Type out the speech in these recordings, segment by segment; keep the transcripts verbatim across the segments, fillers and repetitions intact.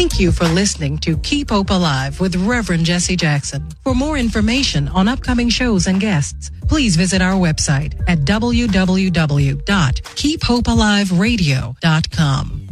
Thank you for listening to Keep Hope Alive with Reverend Jesse Jackson. For more information on upcoming shows and guests, please visit our website at w w w dot keep hope alive radio dot com.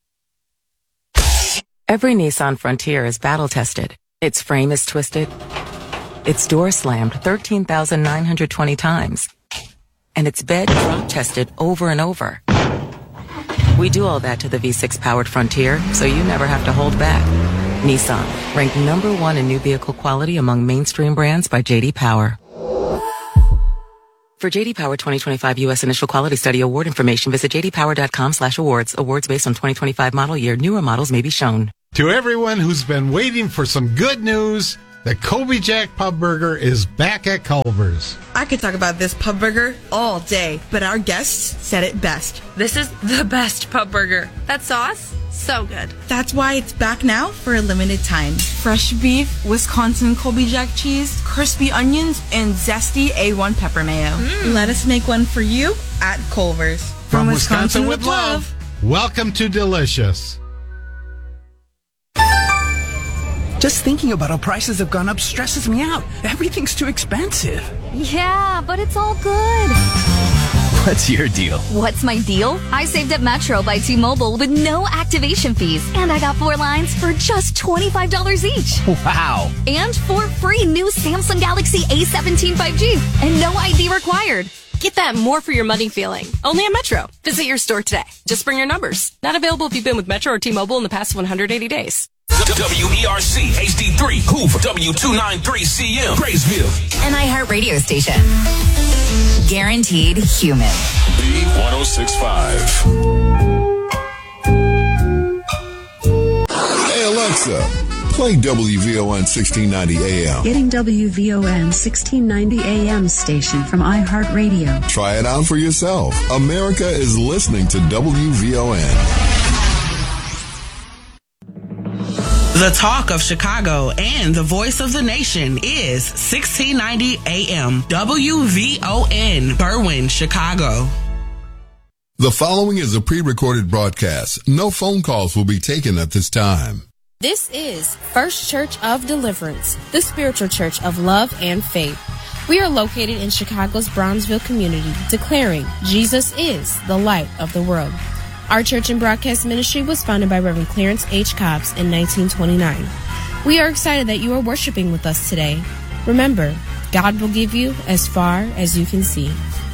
Every Nissan Frontier is battle-tested. Its frame is twisted. Its door slammed thirteen thousand nine hundred twenty times. And its bed drop-tested over and over. We do all that to the V six powered Frontier, so you never have to hold back. Nissan, ranked number one in new vehicle quality among mainstream brands by J D Power. For J D Power twenty twenty-five U S Initial Quality Study Award information, visit j d power dot com slash awards. Awards based on twenty twenty-five model year. Newer models may be shown. To everyone who's been waiting for some good news, the Colby Jack Pub Burger is back at Culver's. I could talk about this pub burger all day, but our guests said it best. This is the best pub burger. That sauce, so good. That's why it's back now for a limited time. Fresh beef, Wisconsin Colby Jack cheese, crispy onions, and zesty A one pepper mayo. Mm. Let us make one for you at Culver's. From, From Wisconsin, Wisconsin with love. love. Welcome to Delicious. Just thinking about how prices have gone up stresses me out. Everything's too expensive. Yeah, but it's all good. What's your deal? What's my deal? I saved at Metro by T-Mobile with no activation fees. And I got four lines for just twenty-five dollars each. Wow. And for free new Samsung Galaxy A seventeen five G. And no I D required. Get that more for your money feeling. Only at Metro. Visit your store today. Just bring your numbers. Not available if you've been with Metro or T-Mobile in the past one hundred eighty days. W E R C H D three Hoover W two ninety-three C M Graysville. An iHeart radio station. Guaranteed human. B one oh six point five. Hey Alexa, play W V O N sixteen ninety A M. Getting W V O N sixteen ninety A M station from iHeartRadio. Try it out for yourself. America is listening to W V O N. The talk of Chicago and the voice of the nation is sixteen ninety A M W V O N, Berwyn, Chicago. The following is a pre-recorded broadcast. No phone calls will be taken at this time. This is First Church of Deliverance, the spiritual church of love and faith. We are located in Chicago's Brownsville community, declaring Jesus is the light of the world. Our church and broadcast ministry was founded by Reverend Clarence H. Cobbs in nineteen twenty-nine. We are excited that you are worshiping with us today. Remember, God will give you as far as you can see.